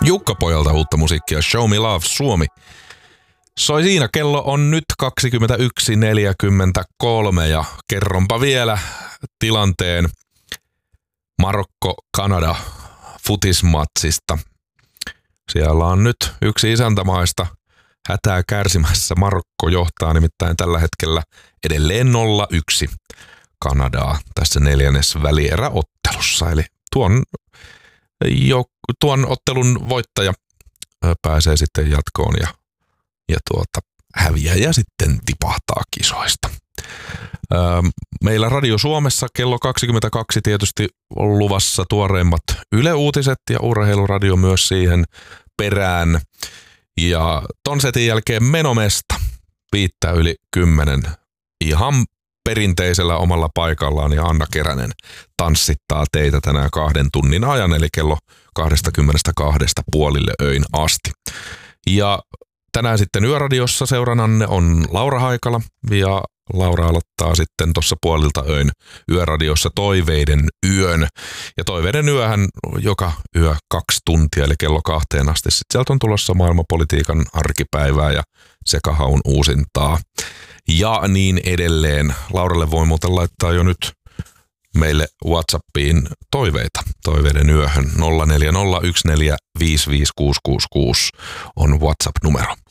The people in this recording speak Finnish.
Jukka-pojalta uutta musiikkia, Show Me Love Suomi. Soi siinä, kello on nyt 21.43 ja kerronpa vielä tilanteen Marokko-Kanada futismatsista. Siellä on nyt yksi isäntämaista hätää kärsimässä. Marokko johtaa nimittäin tällä hetkellä edelleen 0-1 Kanadaa tässä 4. välieräottelussa. Eli tuon ottelun voittaja pääsee sitten jatkoon ja häviäjä sitten tipahtaa kisoista. Meillä Radio Suomessa kello 22 tietysti on luvassa tuoreimmat Yle-uutiset ja Urheiluradio myös siihen perään. Ja ton setin jälkeen menomesta 5:10 ihan perinteisellä omalla paikallaan ja Anna Keränen tanssittaa teitä tänään 2 tunnin ajan, eli kello 22 puolille öin asti. Ja tänään sitten Yöradiossa seurannanne on Laura Haikala ja Laura aloittaa sitten tuossa puolilta öin Yöradiossa Toiveiden yön. Ja Toiveiden yöhän joka yö 2 tuntia, eli kello 2 asti. Sitten sieltä on tulossa maailmanpolitiikan arkipäivää ja sekahaun uusintaa. Ja niin edelleen. Lauralle voi muuten laittaa jo nyt meille WhatsAppiin toiveita. Toiveiden yöhön 0401455666 on WhatsApp-numero.